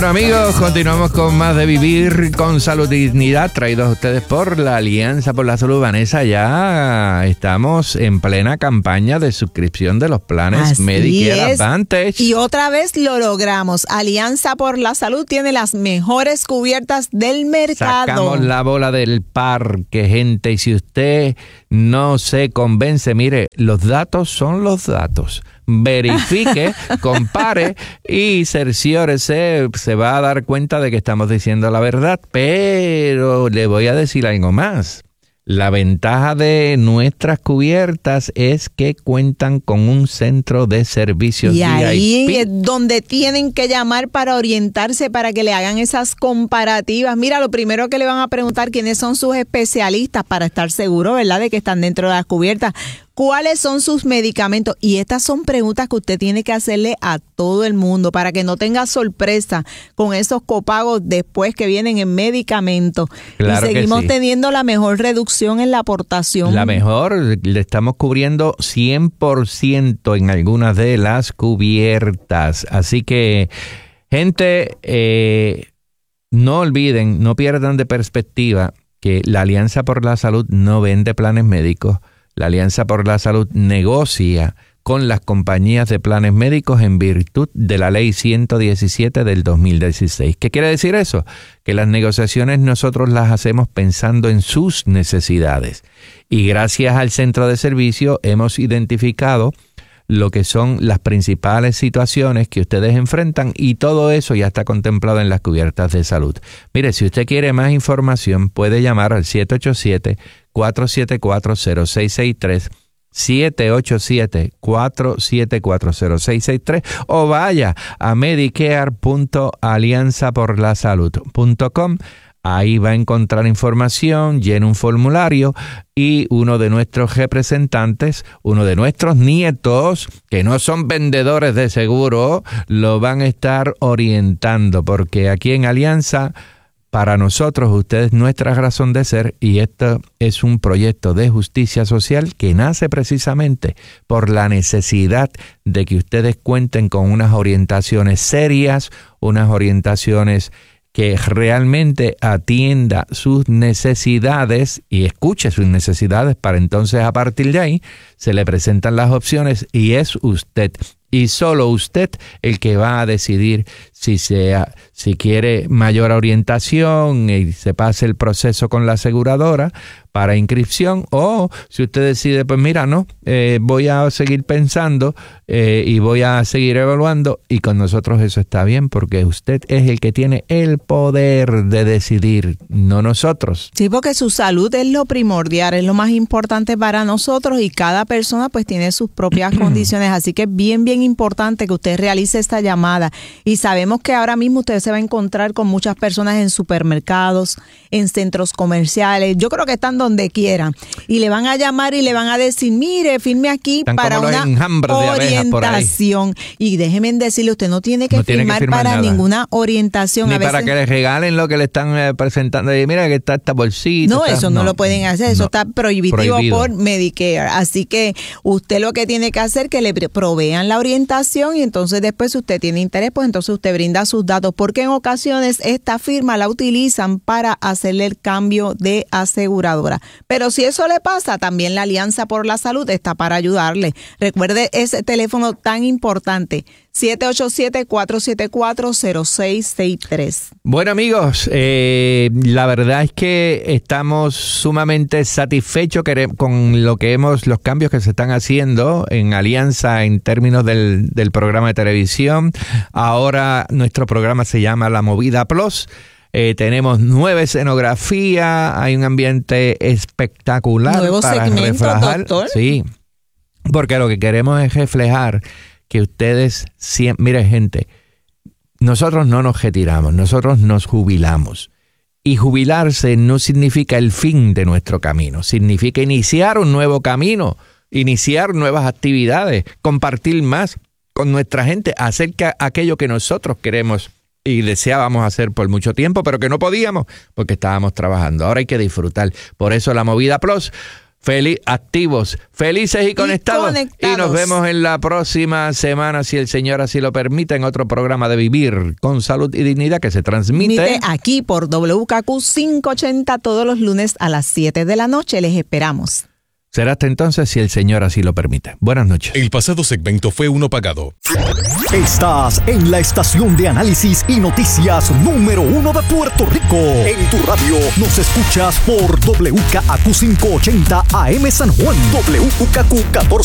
Bueno, amigos, continuamos con más de Vivir con Salud y Dignidad, traídos a ustedes por la Alianza por la Salud. Vanessa, ya estamos en plena campaña de suscripción de los planes Medicare Advantage. Y otra vez lo logramos. Alianza por la Salud tiene las mejores cubiertas del mercado. Sacamos la bola del parque, gente, y si usted no se convence, mire, los datos son los datos. Verifique, compare y cerciórese, se va a dar cuenta de que estamos diciendo la verdad. Pero le voy a decir algo más. La ventaja de nuestras cubiertas es que cuentan con un centro de servicios y ahí VIP. es donde tienen que llamar para orientarse, para que le hagan esas comparativas. Mira, lo primero que le van a preguntar quiénes son sus especialistas para estar seguro, ¿verdad?, de que están dentro de las cubiertas. ¿Cuáles son sus medicamentos? Y estas son preguntas que usted tiene que hacerle a todo el mundo para que no tenga sorpresa con esos copagos después que vienen en medicamentos. Claro, y seguimos sí, teniendo la mejor reducción en la aportación. La mejor, le estamos cubriendo 100% en algunas de las cubiertas. Así que, gente, no olviden, no pierdan de perspectiva que la Alianza por la Salud no vende planes médicos. La Alianza por la Salud negocia con las compañías de planes médicos en virtud de la Ley 117 del 2016. ¿Qué quiere decir eso? Que las negociaciones nosotros las hacemos pensando en sus necesidades. Y gracias al centro de servicio hemos identificado lo que son las principales situaciones que ustedes enfrentan y todo eso ya está contemplado en las cubiertas de salud. Mire, si usted quiere más información, puede llamar al 787-474-0663, 787-474-0663 o vaya a medicare.alianzaporlasalud.com. Ahí va a encontrar información, llena un formulario y uno de nuestros representantes, uno de nuestros nietos, que no son vendedores de seguro, lo van a estar orientando, porque aquí en Alianza, para nosotros, usted es nuestra razón de ser y esto es un proyecto de justicia social que nace precisamente por la necesidad de que ustedes cuenten con unas orientaciones serias, unas orientaciones que realmente atienda sus necesidades y escuche sus necesidades para entonces a partir de ahí se le presentan las opciones y es usted y solo usted el que va a decidir si quiere mayor orientación y se pase el proceso con la aseguradora para inscripción o si usted decide, pues mira, no, voy a seguir pensando y voy a seguir evaluando y con nosotros eso está bien porque usted es el que tiene el poder de decidir, no nosotros. Sí, porque su salud es lo primordial, es lo más importante para nosotros y cada persona pues tiene sus propias condiciones, así que es bien importante que usted realice esta llamada y sabemos que ahora mismo usted se va a encontrar con muchas personas en supermercados, en centros comerciales, yo creo que están donde quieran y le van a llamar y le van a decir, mire, firme aquí están para una orientación y déjeme decirle, usted no tiene que firmar para nada. Ninguna orientación. Ni a veces, para que le regalen lo que le están presentando y mira que está esta bolsita. No, eso no lo pueden hacer, eso está prohibido por Medicare, así que usted lo que tiene que hacer es que le provean la orientación y entonces después si usted tiene interés, pues entonces usted brinda sus datos, porque en ocasiones esta firma la utilizan para hacerle el cambio de aseguradora. Pero si eso le pasa, también la Alianza por la Salud está para ayudarle. Recuerde ese teléfono tan importante, 787-474-0663. Bueno, amigos, la verdad es que estamos sumamente satisfechos con los cambios que se están haciendo en Alianza en términos del programa de televisión. Ahora nuestro programa se llama La Movida Plus. Tenemos nueva escenografía, hay un ambiente espectacular. Nuevo para segmento, reflejar, doctor. Sí, porque lo que queremos es reflejar que ustedes siempre, mire gente, nosotros no nos retiramos, nosotros nos jubilamos. Y jubilarse no significa el fin de nuestro camino, significa iniciar un nuevo camino, iniciar nuevas actividades, compartir más con nuestra gente, hacer aquello que nosotros queremos y deseábamos hacer por mucho tiempo, pero que no podíamos porque estábamos trabajando. Ahora hay que disfrutar. Por eso la Movida Plus activos, felices y conectados. Y nos vemos en la próxima semana, si el Señor así lo permite, en otro programa de Vivir con Salud y Dignidad que se transmite aquí por WKQ 580 todos los lunes a las 7 de la noche. Les esperamos. Será hasta entonces, si el Señor así lo permite. Buenas noches. El pasado segmento fue uno pagado. Estás en la estación de análisis y noticias número 1 de Puerto Rico. En tu radio nos escuchas por WKQ 580 AM San Juan, WKQ 14